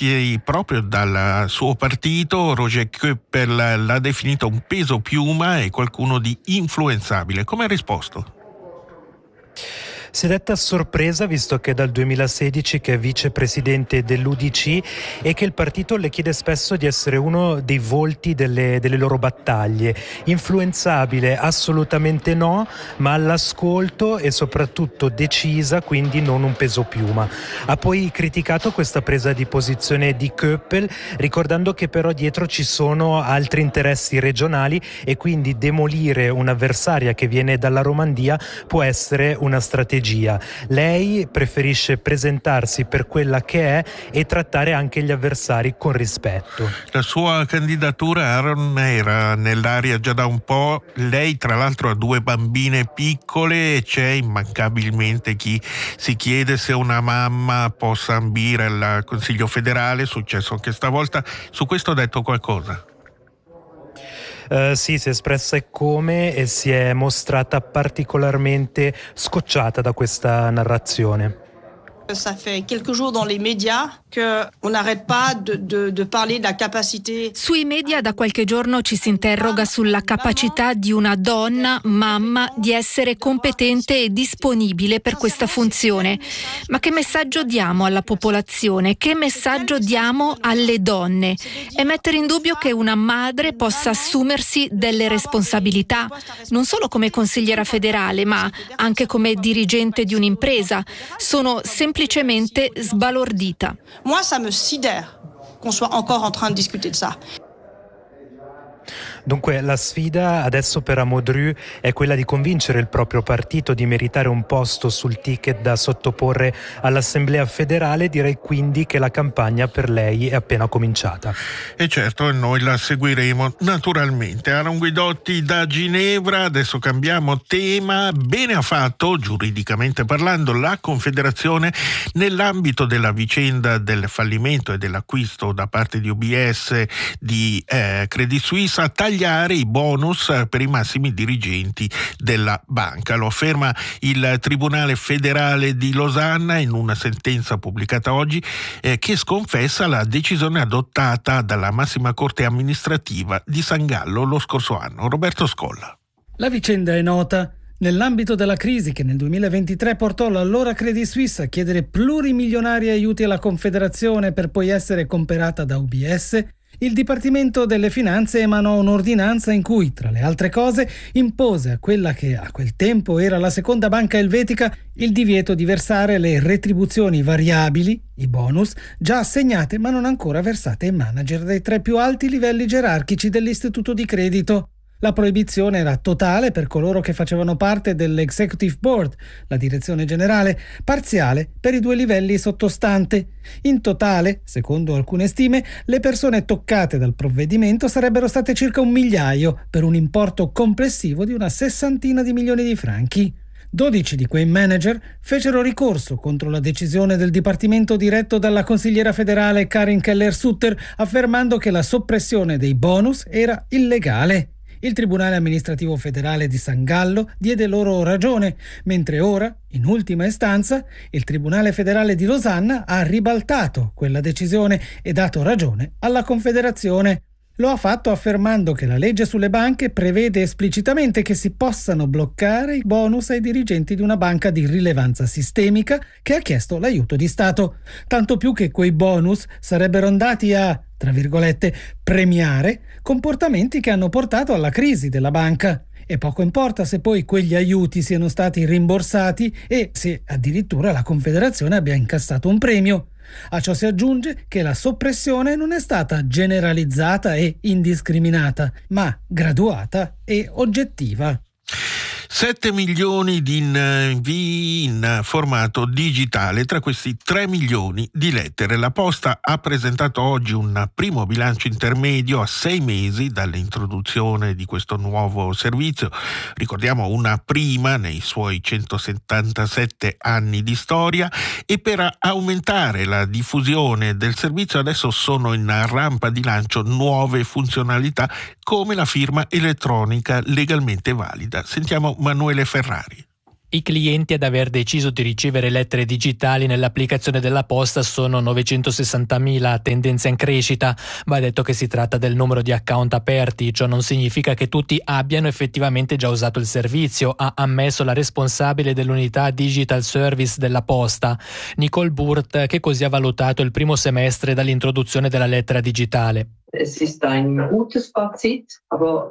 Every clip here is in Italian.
partiti proprio dal suo partito. Roger Köppel l'ha definito un peso piuma e qualcuno di influenzabile. Come ha risposto? Si è detta sorpresa, visto che è dal 2016 che è vicepresidente dell'UDC e che il partito le chiede spesso di essere uno dei volti delle loro battaglie. Influenzabile assolutamente no, ma all'ascolto e soprattutto decisa, quindi non un peso piuma. Ha poi criticato questa presa di posizione di Köppel, ricordando che però dietro ci sono altri interessi regionali e quindi demolire un'avversaria che viene dalla Romandia può essere una strategia. Lei preferisce presentarsi per quella che è e trattare anche gli avversari con rispetto. La sua candidatura, Aaron, era nell'aria già da un po'. Lei tra l'altro ha 2 bambine piccole e c'è immancabilmente chi si chiede se una mamma possa ambire al Consiglio federale. È successo anche stavolta. Su questo ha detto qualcosa? Sì, si è espressa come e si è mostrata particolarmente scocciata da questa narrazione. Ça fait quelques jours dans les médias qu'on n'arrête pas de parler de la capacité. Sui media da qualche giorno ci si interroga sulla capacità di una donna, mamma, di essere competente e disponibile per questa funzione. Ma che messaggio diamo alla popolazione? Che messaggio diamo alle donne? È mettere in dubbio che una madre possa assumersi delle responsabilità, non solo come consigliera federale, ma anche come dirigente di un'impresa. Sono semplicemente sbalordita. Moi, ça me sidère qu'on soit encore en train de discuter de ça. Dunque la sfida adesso per Amodru è quella di convincere il proprio partito di meritare un posto sul ticket da sottoporre all'Assemblea federale. Direi quindi che la campagna per lei è appena cominciata. E certo, noi la seguiremo naturalmente. Aaron Guidotti da Ginevra. Adesso cambiamo tema. Bene ha fatto, giuridicamente parlando, la Confederazione nell'ambito della vicenda del fallimento e dell'acquisto da parte di UBS di Credit Suisse a tagliare i bonus per i massimi dirigenti della banca. Lo afferma il Tribunale federale di Losanna in una sentenza pubblicata oggi che sconfessa la decisione adottata dalla massima corte amministrativa di San Gallo lo scorso anno. Roberto Scolla. La vicenda è nota. Nell'ambito della crisi che nel 2023 portò l'allora Credit Suisse a chiedere plurimilionari aiuti alla Confederazione per poi essere comperata da UBS, il Dipartimento delle Finanze emanò un'ordinanza in cui, tra le altre cose, impose a quella che a quel tempo era la seconda banca elvetica il divieto di versare le retribuzioni variabili, i bonus, già assegnate ma non ancora versate ai manager dei 3 più alti livelli gerarchici dell'istituto di credito. La proibizione era totale per coloro che facevano parte dell'Executive Board, la direzione generale, parziale per i 2 livelli sottostante. In totale, secondo alcune stime, le persone toccate dal provvedimento sarebbero state circa 1 migliaio, per un importo complessivo di una 60 di milioni di franchi. 12 di quei manager fecero ricorso contro la decisione del dipartimento diretto dalla consigliera federale Karin Keller-Sutter, affermando che la soppressione dei bonus era illegale. Il Tribunale amministrativo federale di San Gallo diede loro ragione, mentre ora, in ultima istanza, il Tribunale federale di Losanna ha ribaltato quella decisione e dato ragione alla Confederazione. Lo ha fatto affermando che la legge sulle banche prevede esplicitamente che si possano bloccare i bonus ai dirigenti di una banca di rilevanza sistemica che ha chiesto l'aiuto di Stato, tanto più che quei bonus sarebbero andati a, tra virgolette, premiare comportamenti che hanno portato alla crisi della banca. E poco importa se poi quegli aiuti siano stati rimborsati e se addirittura la Confederazione abbia incassato un premio. A ciò si aggiunge che la soppressione non è stata generalizzata e indiscriminata, ma graduata e oggettiva. 7 milioni di invii in formato digitale, tra questi 3 milioni di lettere. La Posta ha presentato oggi un primo bilancio intermedio a 6 mesi dall'introduzione di questo nuovo servizio. Ricordiamo una prima nei suoi 177 anni di storia, e per aumentare la diffusione del servizio adesso sono in rampa di lancio nuove funzionalità come la firma elettronica legalmente valida. Sentiamo Manuele Ferrari. I clienti ad aver deciso di ricevere lettere digitali nell'applicazione della Posta sono 960.000, tendenza in crescita. Va detto che si tratta del numero di account aperti, ciò non significa che tutti abbiano effettivamente già usato il servizio, ha ammesso la responsabile dell'unità Digital Service della Posta, Nicole Burt, che così ha valutato il primo semestre dall'introduzione della lettera digitale. Es ist ein gutes Fazit, aber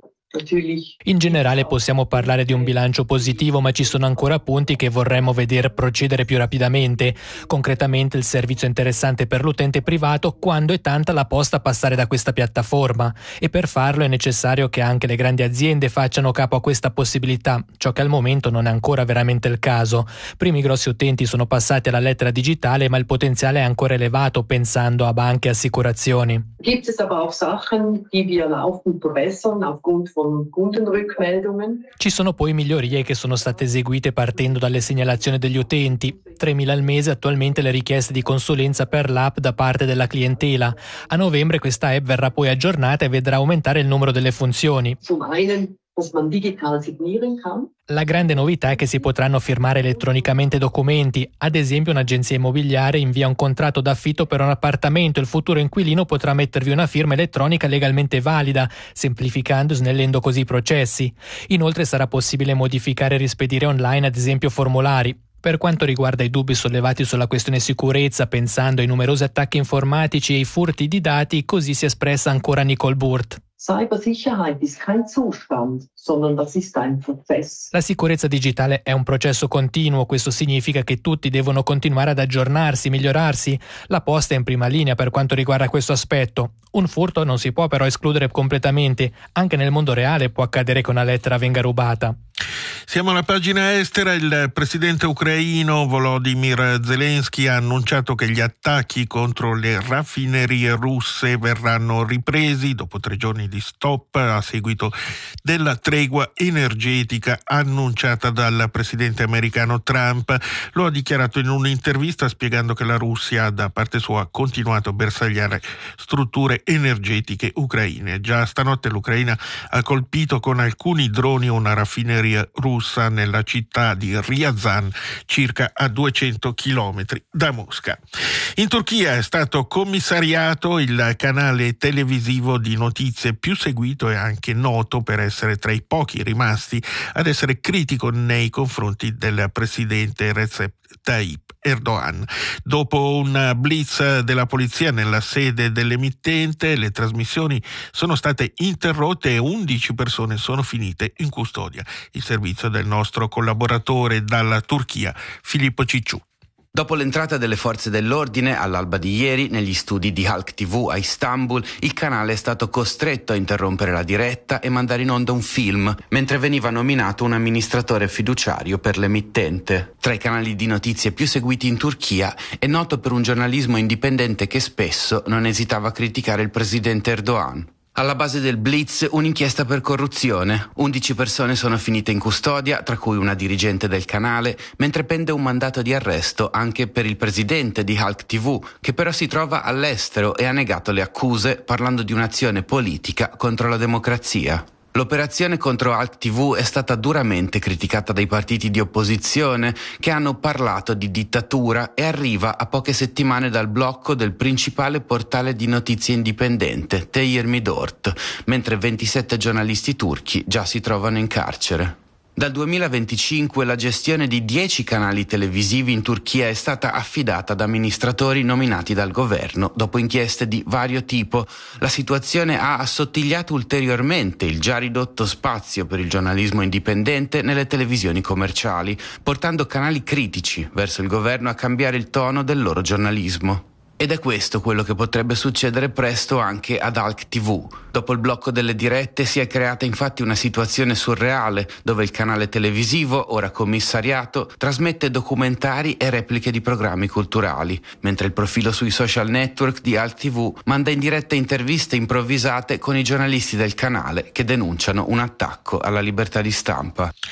in generale possiamo parlare di un bilancio positivo, ma ci sono ancora punti che vorremmo vedere procedere più rapidamente. Concretamente il servizio è interessante per l'utente privato quando è tanta la posta a passare da questa piattaforma, e per farlo è necessario che anche le grandi aziende facciano capo a questa possibilità, ciò che al momento non è ancora veramente il caso. Primi grossi utenti sono passati alla lettera digitale, ma il potenziale è ancora elevato pensando a banche e assicurazioni. Gibt es aber auch Sachen, die wir laufend verbessern aufgrund von Kundenrückmeldungen. Ci sono poi migliorie che sono state eseguite partendo dalle segnalazioni degli utenti. 3.000 al mese attualmente le richieste di consulenza per l'app da parte della clientela. A novembre questa app verrà poi aggiornata e vedrà aumentare il numero delle funzioni. Zum einen, dass man digital signieren kann. La grande novità è che si potranno firmare elettronicamente documenti. Ad esempio, un'agenzia immobiliare invia un contratto d'affitto per un appartamento e il futuro inquilino potrà mettervi una firma elettronica legalmente valida, semplificando e snellendo così i processi. Inoltre sarà possibile modificare e rispedire online, ad esempio, formulari. Per quanto riguarda i dubbi sollevati sulla questione sicurezza, pensando ai numerosi attacchi informatici e ai furti di dati, così si è espressa ancora Nicole Burt. Cybersicherheit ist kein Zustand, sondern das ist ein Prozess. La sicurezza digitale è un processo continuo, questo significa che tutti devono continuare ad aggiornarsi, migliorarsi. La Posta è in prima linea per quanto riguarda questo aspetto. Un furto non si può però escludere completamente, anche nel mondo reale può accadere che una lettera venga rubata. Siamo alla pagina estera. Il presidente ucraino Volodymyr Zelensky ha annunciato che gli attacchi contro le raffinerie russe verranno ripresi dopo 3 giorni di stop a seguito della tregua energetica annunciata dal presidente americano Trump. Lo ha dichiarato in un'intervista spiegando che la Russia da parte sua ha continuato a bersagliare strutture energetiche ucraine. Già stanotte l'Ucraina ha colpito con alcuni droni una raffineria russa nella città di Ryazan, circa a 200 chilometri da Mosca. In Turchia è stato commissariato il canale televisivo di notizie più seguito e anche noto per essere tra i pochi rimasti ad essere critico nei confronti del presidente Recep Tayyip Erdogan. Dopo un blitz della polizia nella sede dell'emittente, le trasmissioni sono state interrotte e 11 persone sono finite in custodia. Il servizio del nostro collaboratore dalla Turchia, Filippo Cicciu. Dopo l'entrata delle forze dell'ordine all'alba di ieri negli studi di Halk TV a Istanbul, il canale è stato costretto a interrompere la diretta e mandare in onda un film, mentre veniva nominato un amministratore fiduciario per l'emittente. Tra i canali di notizie più seguiti in Turchia è noto per un giornalismo indipendente che spesso non esitava a criticare il presidente Erdogan. Alla base del blitz un'inchiesta per corruzione. 11 persone sono finite in custodia, tra cui una dirigente del canale, mentre pende un mandato di arresto anche per il presidente di Halk TV, che però si trova all'estero e ha negato le accuse, parlando di un'azione politica contro la democrazia. L'operazione contro Halk TV è stata duramente criticata dai partiti di opposizione che hanno parlato di dittatura e arriva a poche settimane dal blocco del principale portale di notizie indipendente, T24, mentre 27 giornalisti turchi già si trovano in carcere. Dal 2025 la gestione di 10 canali televisivi in Turchia è stata affidata ad amministratori nominati dal governo dopo inchieste di vario tipo. La situazione ha assottigliato ulteriormente il già ridotto spazio per il giornalismo indipendente nelle televisioni commerciali, portando canali critici verso il governo a cambiare il tono del loro giornalismo. Ed è questo quello che potrebbe succedere presto anche ad Halk TV. Dopo il blocco delle dirette si è creata infatti una situazione surreale, dove il canale televisivo, ora commissariato, trasmette documentari e repliche di programmi culturali, mentre il profilo sui social network di Halk TV manda in diretta interviste improvvisate con i giornalisti del canale che denunciano un attacco alla libertà di stampa.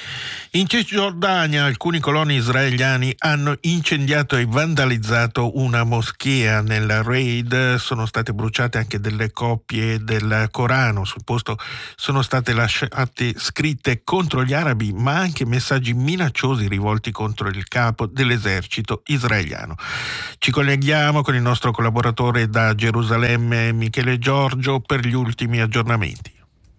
In Cisgiordania alcuni coloni israeliani hanno incendiato e vandalizzato una moschea. Nel raid sono state bruciate anche delle copie del Corano. Sul posto sono state lasciate scritte contro gli arabi, ma anche messaggi minacciosi rivolti contro il capo dell'esercito israeliano. Ci colleghiamo con il nostro collaboratore da Gerusalemme, Michele Giorgio, per gli ultimi aggiornamenti.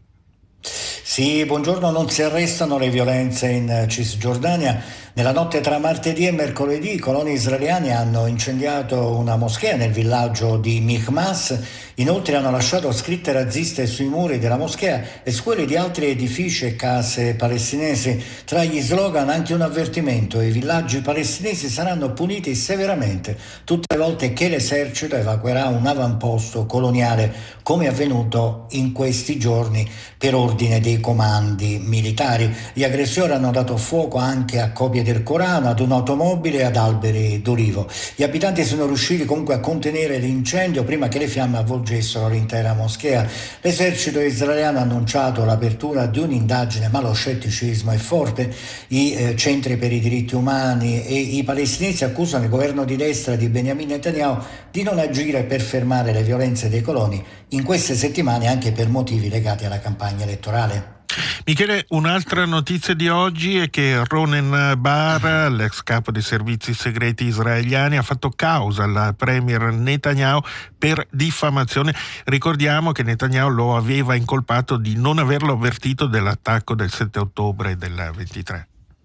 Sì, buongiorno. Non si arrestano le violenze in Cisgiordania. Nella notte tra martedì e mercoledì i coloni israeliani hanno incendiato una moschea nel villaggio di Michmas. Inoltre hanno lasciato scritte razziste sui muri della moschea e su quelli di altri edifici e case palestinesi. Tra gli slogan anche un avvertimento: i villaggi palestinesi saranno puniti severamente tutte le volte che l'esercito evacuerà un avamposto coloniale, come è avvenuto in questi giorni per ordine dei comandi militari. Gli aggressori hanno dato fuoco anche a copie del Corano, ad un'automobile e ad alberi d'olivo. Gli abitanti sono riusciti comunque a contenere l'incendio prima che le fiamme avvolgessero l'intera moschea. L'esercito israeliano ha annunciato l'apertura di un'indagine, ma lo scetticismo è forte. I centri per i diritti umani e i palestinesi accusano il governo di destra di Benjamin Netanyahu di non agire per fermare le violenze dei coloni in queste settimane, anche per motivi legati alla campagna elettorale. Michele, un'altra notizia di oggi è che Ronen Bar, l'ex capo dei servizi segreti israeliani, ha fatto causa al premier Netanyahu per diffamazione. Ricordiamo che Netanyahu lo aveva incolpato di non averlo avvertito dell'attacco del 7 ottobre del 23.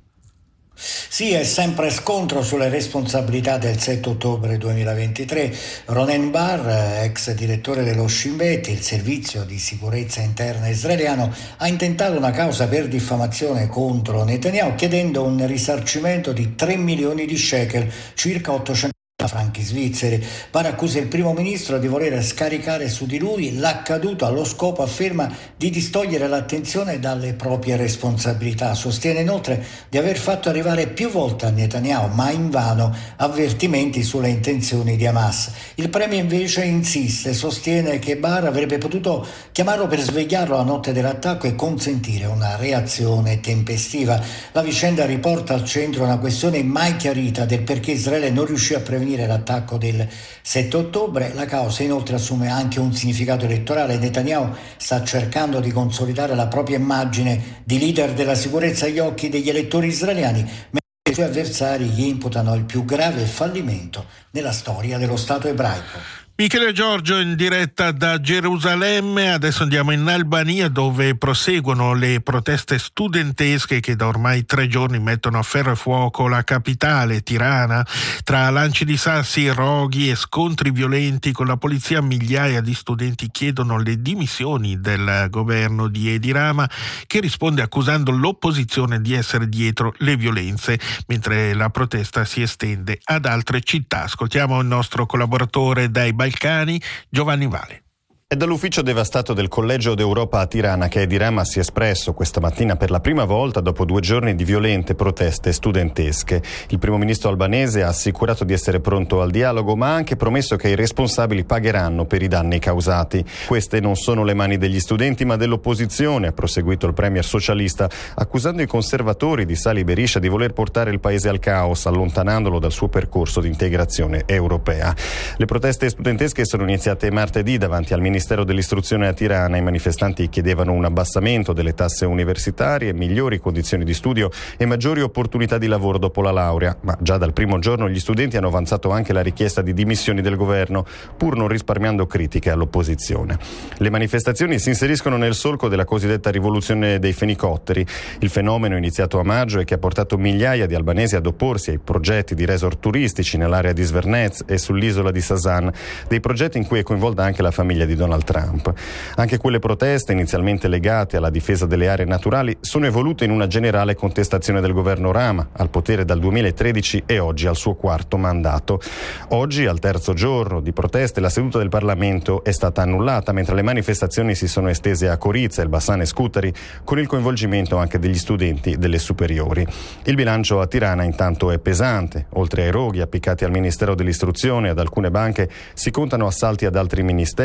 Sì, è sempre scontro sulle responsabilità del 7 ottobre 2023. Ronen Bar, ex direttore dello Shin Bet, il servizio di sicurezza interna israeliano, ha intentato una causa per diffamazione contro Netanyahu, chiedendo un risarcimento di 3 milioni di shekel, circa 800 franchi svizzeri. Bar accusa il primo ministro di voler scaricare su di lui l'accaduto allo scopo, afferma, di distogliere l'attenzione dalle proprie responsabilità. Sostiene inoltre di aver fatto arrivare più volte a Netanyahu, ma invano, avvertimenti sulle intenzioni di Hamas. Il premier invece insiste, sostiene che Bar avrebbe potuto chiamarlo per svegliarlo la notte dell'attacco e consentire una reazione tempestiva. La vicenda riporta al centro una questione mai chiarita del perché Israele non riuscì a prevenire l'attacco del 7 ottobre. La causa inoltre assume anche un significato elettorale. Netanyahu sta cercando di consolidare la propria immagine di leader della sicurezza agli occhi degli elettori israeliani, mentre i suoi avversari gli imputano il più grave fallimento nella storia dello Stato ebraico. Michele Giorgio in diretta da Gerusalemme. Adesso andiamo in Albania, dove proseguono le proteste studentesche che da ormai 3 giorni mettono a ferro e fuoco la capitale, Tirana. Tra lanci di sassi, roghi e scontri violenti con la polizia, migliaia di studenti chiedono le dimissioni del governo di Edi Rama, che risponde accusando l'opposizione di essere dietro le violenze, mentre la protesta si estende ad altre città. Ascoltiamo il nostro collaboratore dai Balcani, Giovanni Vale. È dall'ufficio devastato del Collegio d'Europa a Tirana che Edi Rama si è espresso questa mattina per la prima volta dopo 2 giorni di violente proteste studentesche. Il primo ministro albanese ha assicurato di essere pronto al dialogo, ma ha anche promesso che i responsabili pagheranno per i danni causati. Queste non sono le mani degli studenti ma dell'opposizione, ha proseguito il premier socialista, accusando i conservatori di Sali Berisha di voler portare il paese al caos, allontanandolo dal suo percorso di integrazione europea. Le proteste studentesche sono iniziate martedì davanti al Ministero dell'Istruzione a Tirana. I manifestanti chiedevano un abbassamento delle tasse universitarie, migliori condizioni di studio e maggiori opportunità di lavoro dopo la laurea, ma già dal primo giorno gli studenti hanno avanzato anche la richiesta di dimissioni del governo, pur non risparmiando critiche all'opposizione. Le manifestazioni si inseriscono nel solco della cosiddetta rivoluzione dei fenicotteri, il fenomeno iniziato a maggio e che ha portato migliaia di albanesi ad opporsi ai progetti di resort turistici nell'area di Zvernez e sull'isola di Sasan, dei progetti in cui è coinvolta anche la famiglia di Donald Trump. Anche quelle proteste, inizialmente legate alla difesa delle aree naturali, sono evolute in una generale contestazione del governo Rama, al potere dal 2013 e oggi al suo 4º mandato. Oggi, al 3° giorno di proteste, la seduta del Parlamento è stata annullata, mentre le manifestazioni si sono estese a Coriza, Elbasan e Scutari, con il coinvolgimento anche degli studenti delle superiori. Il bilancio a Tirana intanto è pesante. Oltre ai roghi appiccati al Ministero dell'Istruzione e ad alcune banche, si contano assalti ad altri ministeri, decine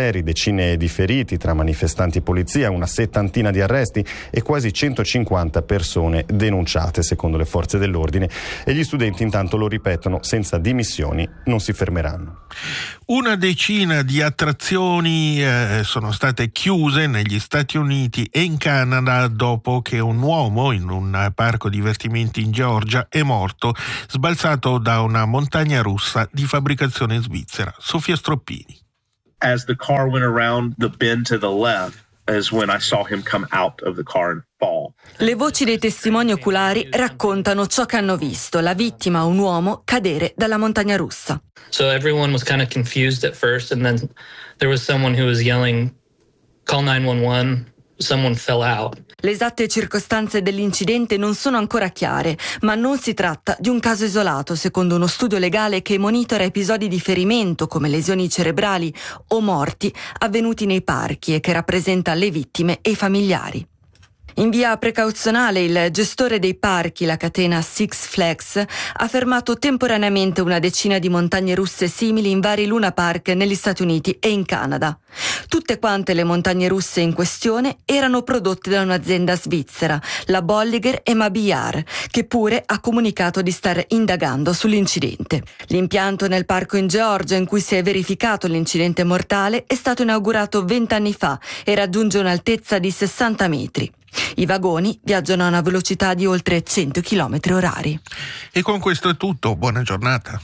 decine di feriti tra manifestanti e polizia, una settantina di arresti e quasi 150 persone denunciate, secondo le forze dell'ordine, e gli studenti intanto lo ripetono: senza dimissioni non si fermeranno. Una decina di attrazioni sono state chiuse negli Stati Uniti e in Canada dopo che un uomo in un parco divertimenti in Georgia è morto sbalzato da una montagna russa di fabbricazione svizzera. Sofia Stroppini. As the car went around the bend to the left is when I saw him come out of the car and fall. Le voci dei testimoni oculari raccontano ciò che hanno visto: la vittima, un uomo, cadere dalla montagna russa. So everyone was kind of confused at first, and then there was someone who was yelling, "Call 911." Someone fell out. Le esatte circostanze dell'incidente non sono ancora chiare, ma non si tratta di un caso isolato, secondo uno studio legale che monitora episodi di ferimento come lesioni cerebrali o morti avvenuti nei parchi e che rappresenta le vittime e i familiari. In via precauzionale il gestore dei parchi, la catena Six Flags, ha fermato temporaneamente una decina di montagne russe simili in vari Luna Park negli Stati Uniti e in Canada. Tutte quante le montagne russe in questione erano prodotte da un'azienda svizzera, la Bolliger & Mabillard, che pure ha comunicato di star indagando sull'incidente. L'impianto nel parco in Georgia in cui si è verificato l'incidente mortale è stato inaugurato 20 anni fa e raggiunge un'altezza di 60 metri. I vagoni viaggiano a una velocità di oltre 100 km orari. E con questo è tutto, buona giornata.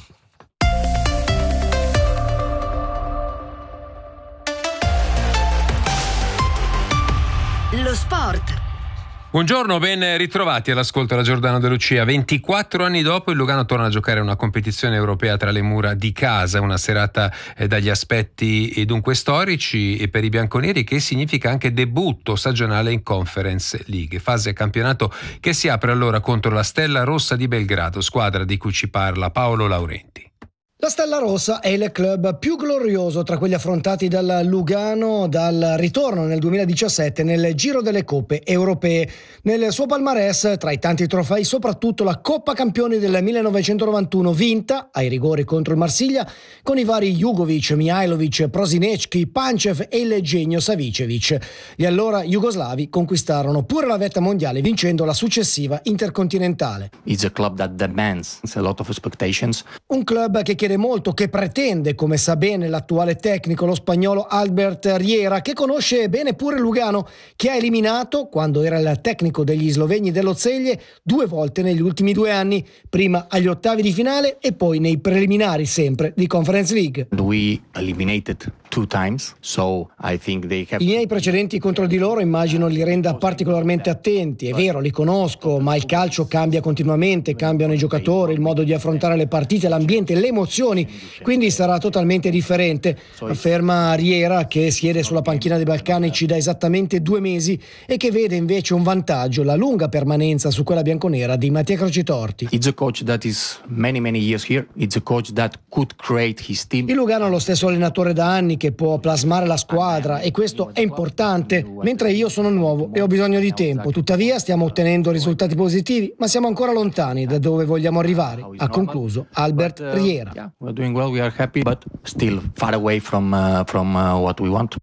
Lo sport. Buongiorno, ben ritrovati all'ascolto da Giordano De Lucia. 24 anni dopo il Lugano torna a giocare una competizione europea tra le mura di casa, una serata dagli aspetti dunque storici e per i bianconeri, che significa anche debutto stagionale in Conference League, fase campionato che si apre allora contro la Stella Rossa di Belgrado, squadra di cui ci parla Paolo Laurenti. La Stella Rossa è il club più glorioso tra quelli affrontati dal Lugano dal ritorno nel 2017 nel Giro delle Coppe Europee. Nel suo palmarès, tra i tanti trofei, soprattutto la Coppa Campioni del 1991, vinta ai rigori contro il Marsiglia con i vari Jugovic, Mihajlovic, Prosinecki, Pančev e il Genio Savicevic. Gli allora jugoslavi conquistarono pure la vetta mondiale vincendo la successiva intercontinentale. It's a club that demands a lot of expectations. Un club che chiede molto, che pretende, come sa bene l'attuale tecnico, lo spagnolo Albert Riera, che conosce bene pure Lugano, che ha eliminato, quando era il tecnico degli sloveni dell'Ozeglie, 2 volte negli ultimi 2 anni, prima agli ottavi di finale e poi nei preliminari sempre di Conference League. We eliminated 2 times, so I think they have... I miei precedenti contro di loro immagino li renda particolarmente attenti. È vero, li conosco, ma il calcio cambia continuamente, cambiano i giocatori, il modo di affrontare le partite, l'ambiente, le emozioni, quindi sarà totalmente differente, afferma Riera, che siede sulla panchina dei balcanici da esattamente 2 mesi e che vede invece un vantaggio: la lunga permanenza su quella bianconera di Mattia Crocitorti. It's a coach that is many years here. It's a coach that could create his team. Il Lugano ha lo stesso allenatore da anni che può plasmare la squadra e questo è importante, mentre io sono nuovo e ho bisogno di tempo. Tuttavia stiamo ottenendo risultati positivi, ma siamo ancora lontani da dove vogliamo arrivare, ha concluso Albert Riera. We're doing well, we are happy, but still far away from what we want.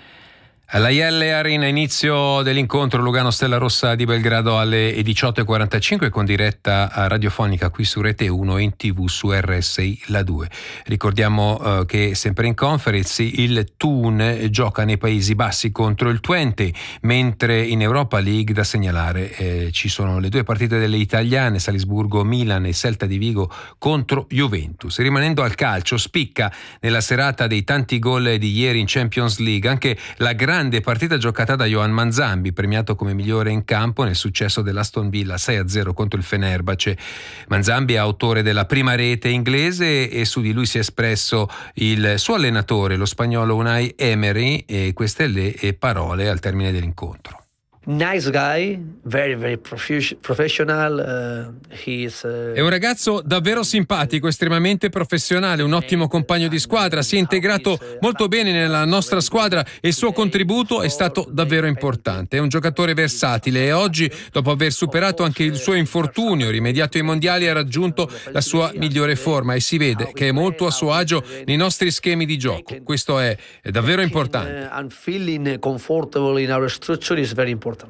Alla IL Arena, inizio dell'incontro Lugano-Stella Rossa di Belgrado alle 18.45 con diretta radiofonica qui su Rete 1 e in TV su RSI La 2. Ricordiamo che sempre in Conference il Thun gioca nei Paesi Bassi contro il Twente, mentre in Europa League da segnalare ci sono le 2 partite delle italiane, Salisburgo-Milan e Celta di Vigo contro Juventus. Rimanendo al calcio, spicca nella serata dei tanti gol di ieri in Champions League anche la grande partita giocata da Johan Manzambi, premiato come migliore in campo nel successo dell'Aston Villa 6-0 contro il Fenerbahce. Manzambi è autore della prima rete inglese e su di lui si è espresso il suo allenatore, lo spagnolo Unai Emery, e queste le parole al termine dell'incontro. nice guy, very very professional. È un ragazzo davvero simpatico, estremamente professionale, un ottimo compagno di squadra, si è integrato molto bene nella nostra squadra e il suo contributo è stato davvero importante. È un giocatore versatile e oggi, dopo aver superato anche il suo infortunio, rimediato ai mondiali, ha raggiunto la sua migliore forma e si vede che è molto a suo agio nei nostri schemi di gioco. Questo è davvero importante. And feeling comfortable in our structure is very important.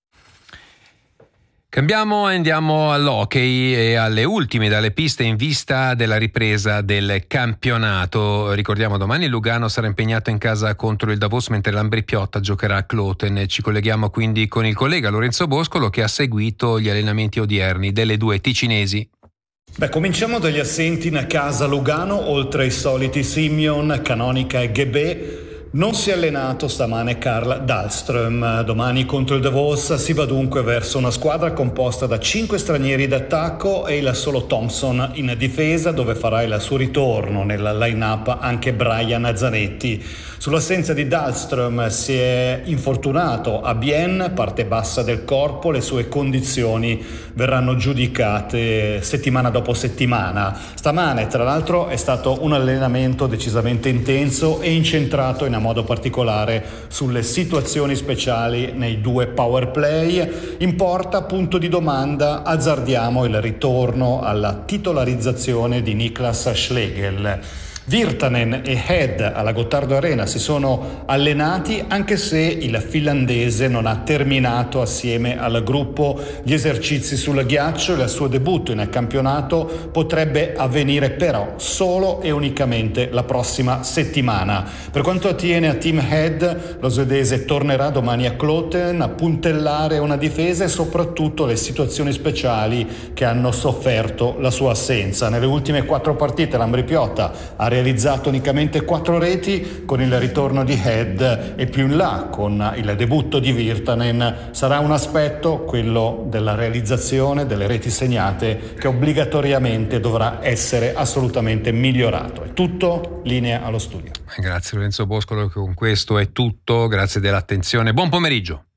Cambiamo e andiamo all'hockey e alle ultime dalle piste in vista della ripresa del campionato. Ricordiamo, domani Lugano sarà impegnato in casa contro il Davos, mentre l'Ambri Piotta giocherà a Kloten. Ci colleghiamo quindi con il collega Lorenzo Boscolo, che ha seguito gli allenamenti odierni delle due ticinesi. Cominciamo dagli assenti in casa Lugano. Oltre ai soliti Simeon, Canonica e Ghebé, non si è allenato stamane Karl Dahlström. Domani contro il Davos si va dunque verso una squadra composta da 5 stranieri d'attacco e il solo Thompson in difesa, dove farà il suo ritorno nella line-up anche Brian Zanetti. Sull'assenza di Dahlström si è infortunato a Bienne, parte bassa del corpo, le sue condizioni verranno giudicate settimana dopo settimana. Stamane, tra l'altro, è stato un allenamento decisamente intenso e incentrato in modo particolare sulle situazioni speciali nei 2 power play. In porta, punto di domanda, azzardiamo il ritorno alla titolarizzazione di Niklas Schlegel. Virtanen e Head alla Gottardo Arena si sono allenati, anche se il finlandese non ha terminato assieme al gruppo gli esercizi sul ghiaccio. Il suo debutto in campionato potrebbe avvenire però solo e unicamente la prossima settimana. Per quanto attiene a Team Head, lo svedese tornerà domani a Kloten a puntellare una difesa e soprattutto le situazioni speciali che hanno sofferto la sua assenza. Nelle ultime 4 partite l'Ambri Piotta ha realizzato unicamente 4 reti. Con il ritorno di Head e più in là con il debutto di Virtanen sarà un aspetto, quello della realizzazione delle reti segnate, che obbligatoriamente dovrà essere assolutamente migliorato. È tutto, linea allo studio. Grazie Lorenzo Boscolo, con questo è tutto, grazie dell'attenzione, buon pomeriggio.